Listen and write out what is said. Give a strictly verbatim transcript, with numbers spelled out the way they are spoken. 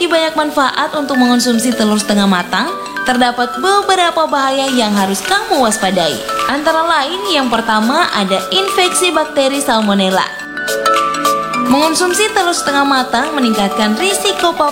Meski banyak manfaat untuk mengonsumsi telur setengah matang, terdapat beberapa bahaya yang harus kamu waspadai. Antara lain, yang pertama ada infeksi bakteri Salmonella. Mengonsumsi telur setengah matang meningkatkan risiko